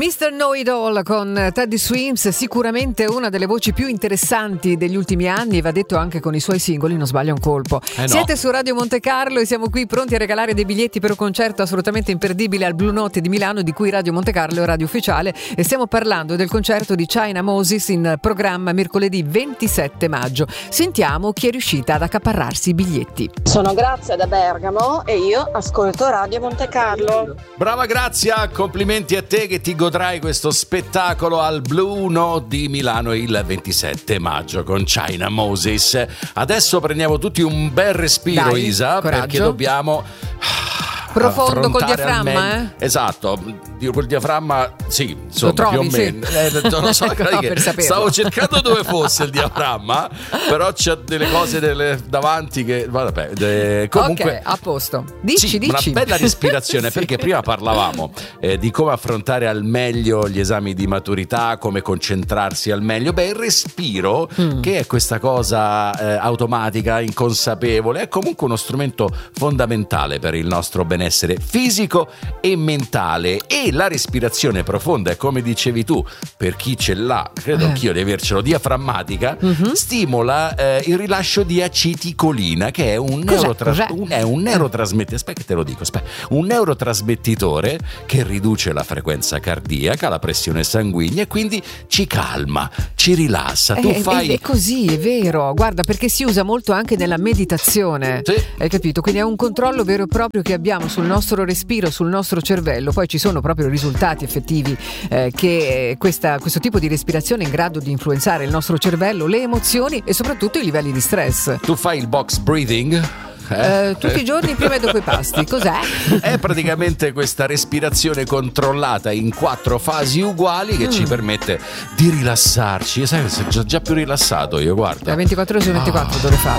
Mr. Know-It-All con Teddy Swims, sicuramente una delle voci più interessanti degli ultimi anni, e va detto anche con i suoi singoli, non sbaglia un colpo. No. Siete su Radio Monte Carlo e siamo qui pronti a regalare dei biglietti per un concerto assolutamente imperdibile al Blue Note di Milano, di cui Radio Monte Carlo è radio ufficiale, e stiamo parlando del concerto di China Moses in programma mercoledì 27 maggio. Sentiamo chi è riuscita ad accaparrarsi i biglietti. Sono Grazia da Bergamo e io ascolto Radio Monte Carlo. Brava Grazia, complimenti a te che ti godrai questo spettacolo al Blue Note di Milano il 27 maggio con China Moses. Adesso prendiamo tutti un bel respiro, Dai, Isa, coraggio. perché dobbiamo Profondo col affrontare al diaframma, meglio. Esatto, col diaframma, sì, insomma, Lo trovi, più o meno. Non so, No, per saperlo. stavo cercando dove fosse il diaframma, però c'è delle cose davanti che vabbè, comunque ok, a posto. Dici, sì, dici. una bella respirazione. Sì. Perché prima parlavamo di come affrontare al meglio gli esami di maturità, come concentrarsi al meglio. Il respiro, che è questa cosa automatica, inconsapevole, è comunque uno strumento fondamentale per il nostro benessere fisico e mentale. E la respirazione profonda, e come dicevi tu, per chi ce l'ha, credo anch'io di avercelo, diaframmatica, stimola il rilascio di aceticolina, che è un neurotrasmettitore. Aspetta che te lo dico, un neurotrasmettitore che riduce la frequenza cardiaca, la pressione sanguigna, e quindi ci calma, ci rilassa. Tu fai è così, è vero. Guarda, perché si usa molto anche nella meditazione. Sì. Hai capito? Quindi è un controllo vero e proprio che abbiamo sul nostro respiro, sul nostro cervello. Poi ci sono proprio risultati effettivi che questo tipo di respirazione è in grado di influenzare il nostro cervello, le emozioni e soprattutto i livelli di stress. Tu fai il box breathing? Tutti i giorni prima e dopo i pasti. Cos'è? È praticamente questa respirazione controllata in 4 fasi uguali che ci permette di rilassarci. Sai, sono già più rilassato io, guarda. 24 ore su 24 dove farlo.